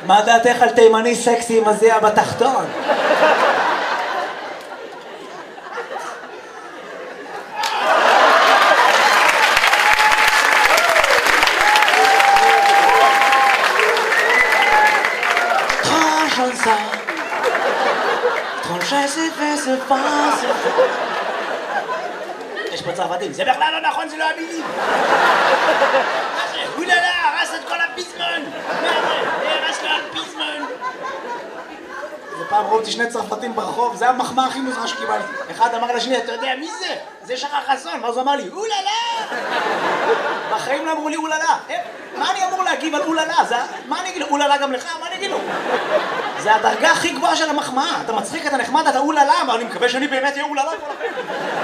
מה דעתך על תימני סקסי עם הזיע בתחתון? יש פה צרפתים, זה בכלל לא נכון, זה לא המילים. מה זה? אוללה, הרס את כל הפיזמון. מה זה? הרס לו הפיזמון. זה פעם ראו אותי שני צרפתים ברחוב, זה המחמאה הכי מוזרה שקיבלתי. אחד אמר לשני, אתה יודע מי זה? זה שחר חסון. ואז הוא אמר לי, אוללה! בחיים לא אמרו לי אוללה. מה אני אמור להגיב על אוללה? מה אני אגיד לו? אוללה גם לך? מה אני אגיד לו? זה הדרגה הכי גבוהה של המחמאה. אתה מצחיק, אתה נחמד, אתה אוללה, אבל אני מקווה שאני באמת אהיה אוללה כל החיים.